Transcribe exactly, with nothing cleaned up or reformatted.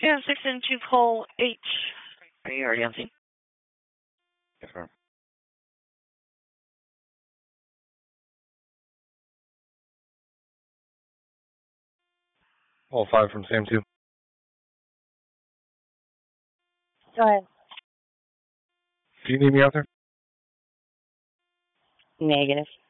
Yeah, six into call H. Are you already on scene? Yes, ma'am. All five from Sam two. Go ahead. Do you need me out there? Negative.